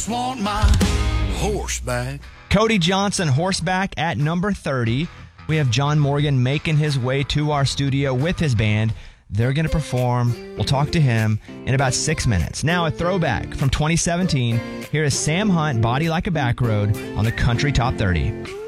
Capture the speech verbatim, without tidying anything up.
just want my horse back. Cody Johnson, Horseback at number thirty. We have John Morgan making his way to our studio with his band. They're going to perform. We'll talk to him in about six minutes. Now, a throwback from twenty seventeen. Here is Sam Hunt, Body Like a Back Road on the Country Top thirty.